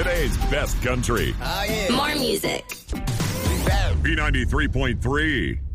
Today's best country. Oh, yeah. More music. B93.3.